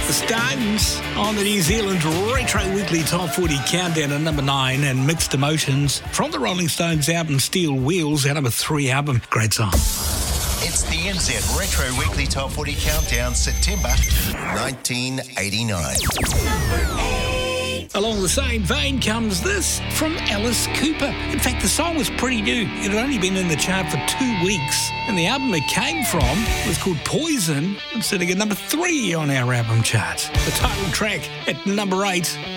The Stones on the New Zealand Retro Weekly Top 40 Countdown at number 9, and Mixed Emotions from the Rolling Stones album Steel Wheels, our number 3 album. Great song. It's the NZ Retro Weekly Top 40 Countdown, September 1989. Along the same vein comes this from Alice Cooper. In fact, the song was pretty new. It had only been in the chart for 2 weeks. And the album it came from was called Poison, sitting at number 3 on our album chart. The title track at number 8.